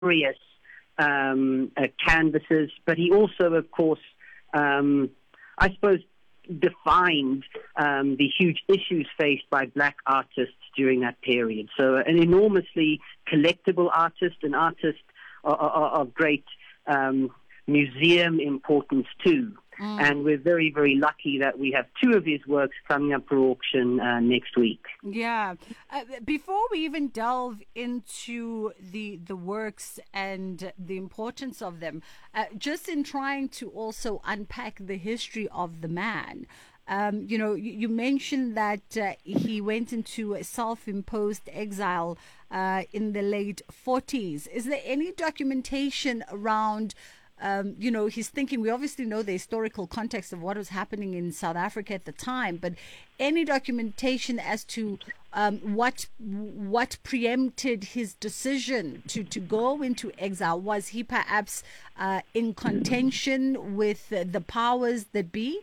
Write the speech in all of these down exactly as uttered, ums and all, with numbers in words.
glorious um, uh, canvases, but he also, of course, um, I suppose, defined um, the huge issues faced by black artists during that period. So an enormously collectible artist, an artist of, of, of great um, museum importance too. Mm. And we're very, very lucky that we have two of his works coming up for auction uh, next week. Yeah. Uh, before we even delve into the the works and the importance of them, uh, just in trying to also unpack the history of the man, um, you know, you, you mentioned that uh, he went into a self-imposed exile uh, in the late forties. Is there any documentation around Um, you know, he's thinking? We obviously know the historical context of what was happening in South Africa at the time, but any documentation as to um, what what preempted his decision to, to go into exile? Was he perhaps uh, in contention with the, the powers that be?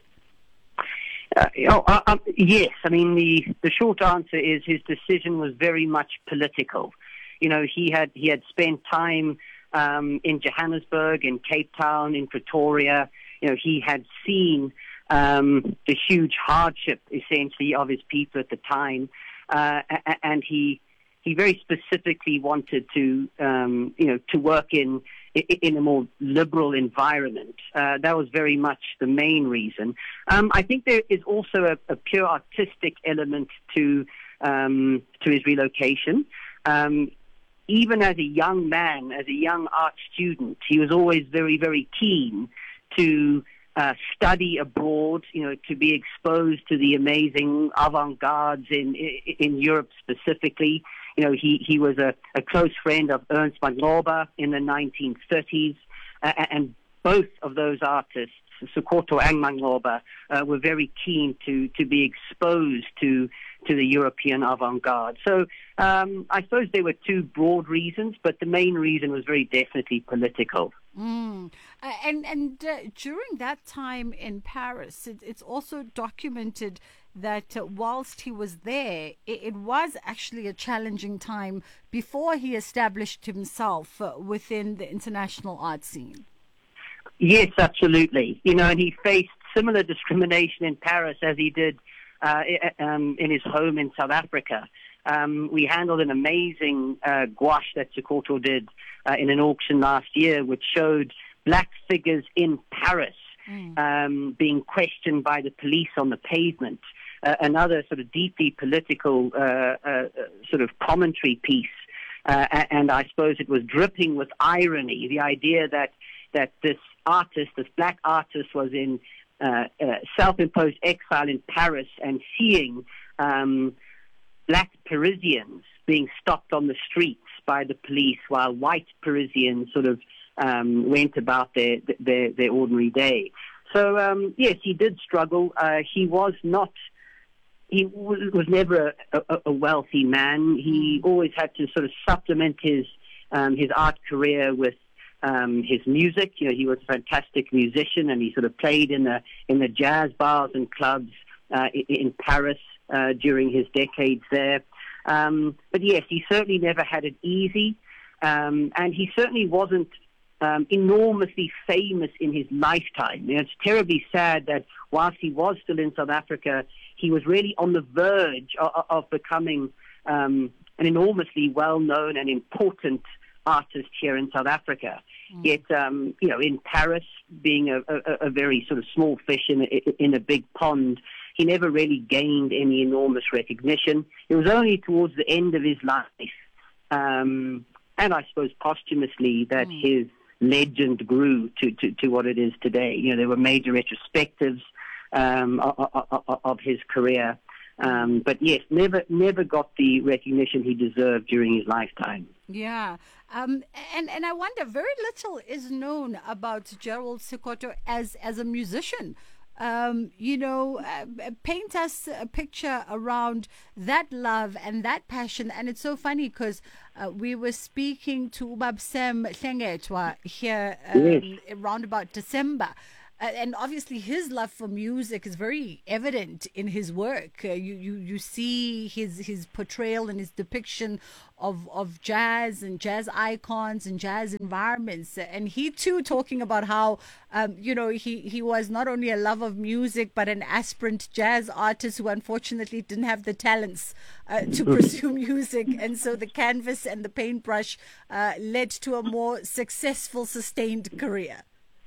Uh, you know, uh, um, yes. I mean, the, the short answer is his decision was very much political. You know, he had he had spent time Um, in Johannesburg, in Cape Town, in Pretoria. You know, he had seen um, the huge hardship, essentially, of his people at the time, uh, and he he very specifically wanted to, um, you know, to work in in a more liberal environment. Uh, that was very much the main reason. Um, I think there is also a, a pure artistic element to um, to his relocation. Um, Even as a young man, as a young art student, he was always very, very keen to uh, study abroad, you know, to be exposed to the amazing avant-gardes in in Europe specifically. You know, he, he was a, a close friend of Ernst Mangloba in the nineteen thirties, uh, and both of those artists, Sokoto and Mangloba, uh, were very keen to, to be exposed to to the European avant-garde. So um, I suppose there were two broad reasons, but the main reason was very definitely political. Mm. Uh, and and uh, during that time in Paris, it, it's also documented that uh, whilst he was there, it, it was actually a challenging time before he established himself uh, within the international art scene. Yes, absolutely. You know, and he faced similar discrimination in Paris as he did uh, um, in his home in South Africa. Um, we handled an amazing uh, gouache that Sokoto did uh, in an auction last year, which showed black figures in Paris mm. um, being questioned by the police on the pavement. Uh, another sort of deeply political uh, uh, sort of commentary piece. Uh, and I suppose it was dripping with irony, the idea that that this artist, this black artist, was in uh, uh, self-imposed exile in Paris and seeing um, black Parisians being stopped on the streets by the police while white Parisians sort of um, went about their, their their ordinary day. So um, yes, he did struggle. Uh, he was not. He w- was never a, a, a wealthy man. He always had to sort of supplement his um, his art career with Um, his music. You know, he was a fantastic musician, and he sort of played in the in the jazz bars and clubs uh, in, in Paris uh, during his decades there. Um, but yes, he certainly never had it easy, um, and he certainly wasn't um, enormously famous in his lifetime. You know, it's terribly sad that whilst he was still in South Africa, he was really on the verge of, of becoming um, an enormously well-known and important artist here in South Africa. Mm. Yet, um, you know, in Paris, being a, a, a very sort of small fish in a, in a big pond, he never really gained any enormous recognition. It was only towards the end of his life, um, and I suppose posthumously, that mm. his legend grew to, to, to what it is today. You know, there were major retrospectives um, of, of, of his career. Um, but yes, never never got the recognition he deserved during his lifetime. Yeah, um, and and I wonder, very little is known about Gerald Sokoto as as a musician. Um, you know, uh, paint us a picture around that love and that passion. And it's so funny because uh, we were speaking to Ubab Sam Hlengetwa here um, yes. around about December. Uh, and obviously, his love for music is very evident in his work. Uh, you, you you see his his portrayal and his depiction of of jazz and jazz icons and jazz environments. And he too talking about how um, you know he he was not only a lover of music but an aspirant jazz artist who unfortunately didn't have the talents uh, to pursue music, and so the canvas and the paintbrush uh, led to a more successful, sustained career.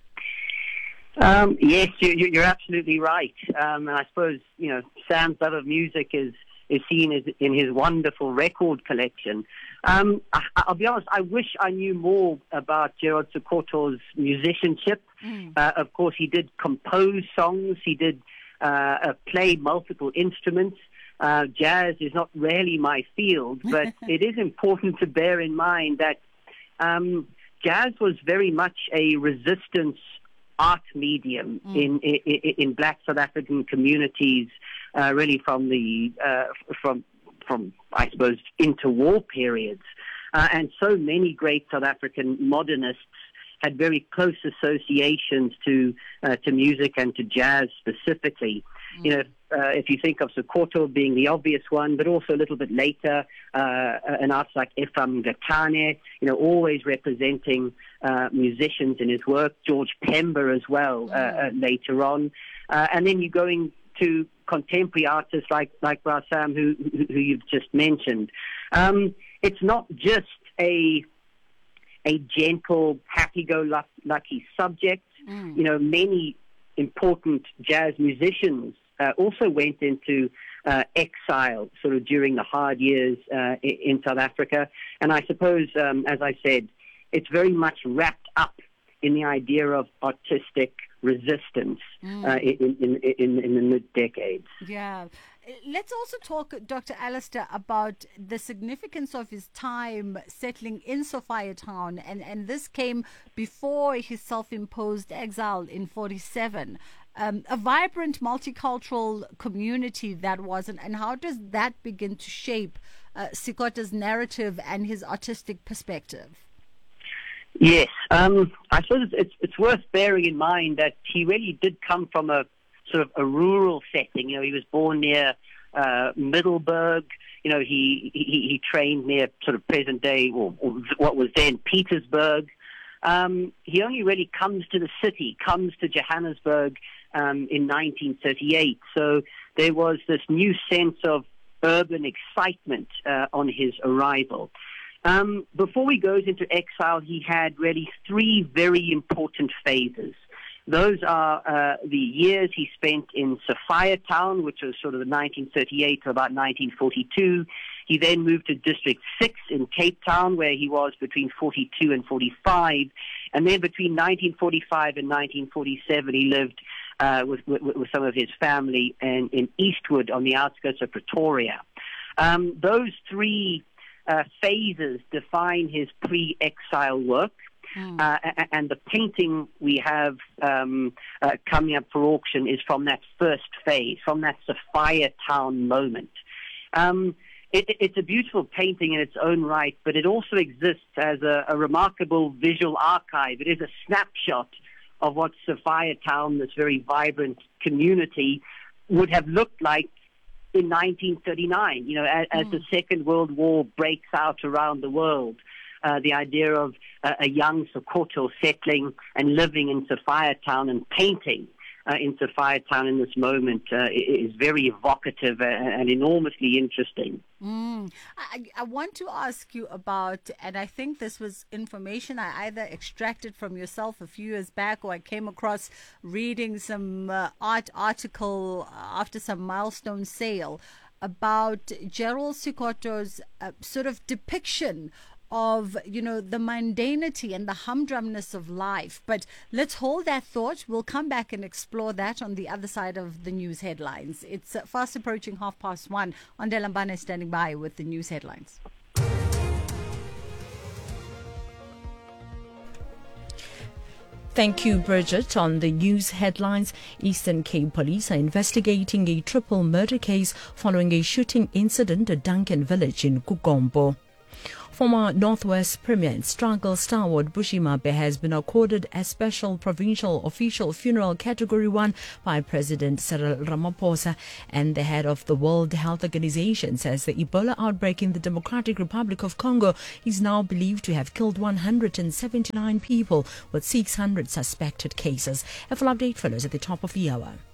Um, yes, you, you're absolutely right. Um, and I suppose, you know, Sam's love of music is, is seen as in his wonderful record collection. Um, I, I'll be honest, I wish I knew more about Gerald Sekoto's musicianship. Mm. Uh, of course, he did compose songs. He did uh, uh, play multiple instruments. Uh, jazz is not really my field, but it is important to bear in mind that um, jazz was very much a resistance art medium mm. in, in in Black South African communities, uh, really from the uh, from from I suppose interwar periods, uh, and so many great South African modernists had very close associations to uh, to music and to jazz specifically. Mm. You know, uh, if you think of Sekoto being the obvious one, but also a little bit later, uh, an artist like Ephraim Gatane, you know, always representing uh, musicians in his work. George Pember as well uh, uh, later on, uh, and then you're going to contemporary artists like like Rasam, who, who who you've just mentioned. Um, it's not just a a gentle, happy-go-lucky subject. Mm. You know, many important jazz musicians uh, also went into uh, exile sort of during the hard years uh, in South Africa. And I suppose, um, as I said, it's very much wrapped up in the idea of artistic resistance mm. uh, in, in, in, in the mid-decades. Yeah. Let's also talk, Doctor Alistair, about the significance of his time settling in Sophiatown, and, and this came before his self-imposed exile in forty-seven. Um, a vibrant multicultural community that was, and, and how does that begin to shape uh, Sekoto's narrative and his artistic perspective? Yes, um, I suppose it's, it's worth bearing in mind that he really did come from a sort of a rural setting. You know, he was born near uh, Middelburg. You know, he, he he trained near sort of present day, or, or what was then Petersburg. Um, he only really comes to the city, comes to Johannesburg um, in nineteen thirty-eight. So there was this new sense of urban excitement uh, on his arrival. Um, before he goes into exile, he had really three very important phases. Those are uh, the years he spent in Sophiatown, which was sort of the nineteen thirty-eight to about nineteen forty-two. He then moved to District six in Cape Town, where he was between forty-two and forty-five. And then between nineteen forty-five and nineteen forty-seven, he lived uh, with, with, with some of his family in, in Eastwood on the outskirts of Pretoria. Um, those three uh, phases define his pre-exile work. Mm. Uh, and the painting we have um, uh, coming up for auction is from that first phase, from that Sophiatown moment. Um, it, it's a beautiful painting in its own right, but it also exists as a, a remarkable visual archive. It is a snapshot of what Sophiatown, this very vibrant community, would have looked like in nineteen thirty-nine, you know, as, mm. as the Second World War breaks out around the world. Uh, the idea of uh, a young Sekoto settling and living in Sophiatown and painting uh, in Sophiatown in this moment uh, is very evocative and, and enormously interesting. Mm. I, I want to ask you about, and I think this was information I either extracted from yourself a few years back, or I came across reading some uh, art article after some milestone sale about Gerald Sekoto's uh, sort of depiction of, you know, the mundanity and the humdrumness of life. But let's hold that thought. We'll come back and explore that on the other side of the news headlines. It's uh, fast approaching half past one. Ondela Mbane standing by with the news headlines. Thank you, Bridget. On the news headlines, Eastern Cape Police are investigating a triple murder case following a shooting incident at Duncan Village in Kukombo. Former Northwest Premier and struggle stalwart Bushi Mape has been accorded a special provincial official funeral category one by President Cyril Ramaphosa, and the head of the World Health Organization says the Ebola outbreak in the Democratic Republic of Congo is now believed to have killed one hundred seventy-nine people with six hundred suspected cases. A full update follows at the top of the hour.